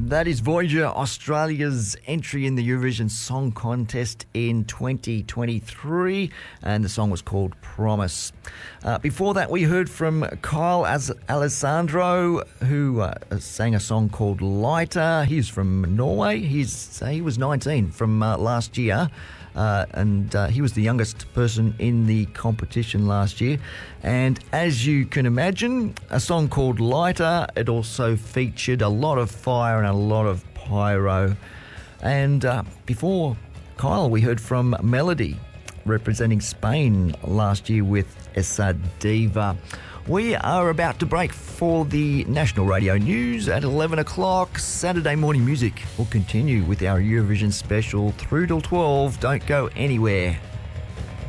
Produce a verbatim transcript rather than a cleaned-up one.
That is Voyager, Australia's entry in the Eurovision Song Contest in twenty twenty-three, and the song was called Promise. Uh, before that, we heard from Kyle As- Alessandro, who uh, sang a song called Lighter. He's from Norway. He's He was nineteen from uh, last year. Uh, and uh, he was the youngest person in the competition last year. And as you can imagine, a song called Lighter, it also featured a lot of fire and a lot of pyro. And uh, before Kyle, we heard from Melody, representing Spain last year with Esa Diva. We are about to break for the national radio news at eleven o'clock. Saturday morning music will continue with our Eurovision special through till twelve. Don't go anywhere.